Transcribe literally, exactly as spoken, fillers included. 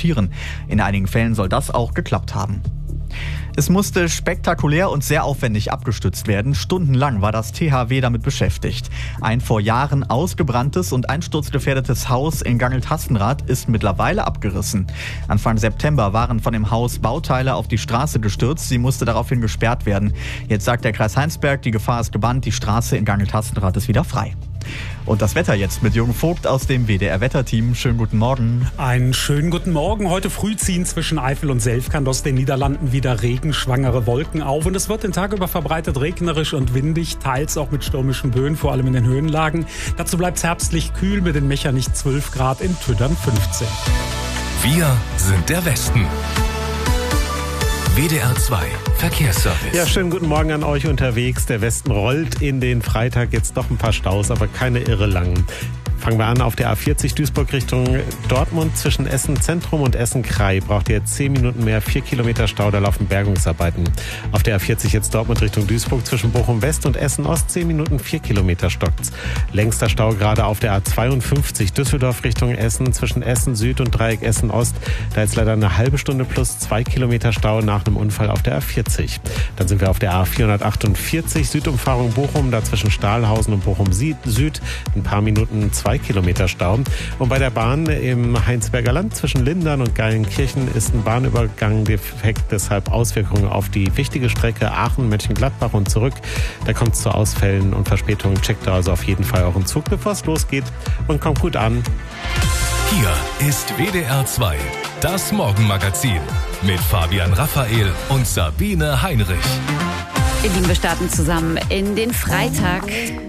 transportieren. In einigen Fällen soll das auch geklappt haben. Es musste spektakulär und sehr aufwendig abgestützt werden. Stundenlang war das T H W damit beschäftigt. Ein vor Jahren ausgebranntes und einsturzgefährdetes Haus in Gangelt-Hastenrath ist mittlerweile abgerissen. Anfang September waren von dem Haus Bauteile auf die Straße gestürzt. Sie musste daraufhin gesperrt werden. Jetzt sagt der Kreis Heinsberg, die Gefahr ist gebannt. Die Straße in Gangelt-Hastenrath ist wieder frei. Und das Wetter jetzt mit Jürgen Vogt aus dem W D R-Wetterteam. Schönen guten Morgen. Einen schönen guten Morgen. Heute früh ziehen zwischen Eifel und Selfkant aus den Niederlanden wieder regenschwangere Wolken auf. Und es wird den Tag über verbreitet regnerisch und windig, teils auch mit stürmischen Böen, vor allem in den Höhenlagen. Dazu bleibt es herbstlich kühl mit in Mechernich zwölf Grad, in Tüddern fünfzehn. Wir sind der Westen. W D R zwei Verkehrsservice. Ja, schönen guten Morgen an euch unterwegs. Der Westen rollt in den Freitag, jetzt doch ein paar Staus, aber keine irre langen. Fangen wir an auf der A vierzig Duisburg Richtung Dortmund zwischen Essen Zentrum und Essen Krai. Braucht ihr jetzt zehn Minuten mehr, vier Kilometer Stau, da laufen Bergungsarbeiten. Auf der A vierzig jetzt Dortmund Richtung Duisburg zwischen Bochum West und Essen Ost, zehn Minuten, vier Kilometer stockt's. Längster Stau gerade auf der A zweiundfünfzig Düsseldorf Richtung Essen zwischen Essen Süd und Dreieck Essen Ost. Da ist leider eine halbe Stunde plus zwei Kilometer Stau nach einem Unfall auf der A vierzig. Dann sind wir auf der A vierhundertachtundvierzig Südumfahrung Bochum, da zwischen Stahlhausen und Bochum Süd. Ein paar Minuten, zwei Kilometer Stau. Und bei der Bahn im Heinsberger Land zwischen Lindern und Geilenkirchen ist ein Bahnübergang defekt, deshalb Auswirkungen auf die wichtige Strecke Aachen-Mönchengladbach und zurück. Da kommt es zu Ausfällen und Verspätungen. Checkt da also auf jeden Fall euren Zug, bevor es losgeht, und kommt gut an. Hier ist W D R zwei, das Morgenmagazin mit Fabian Raphael und Sabine Heinrich. Ihr Lieben, wir starten zusammen in den Freitag.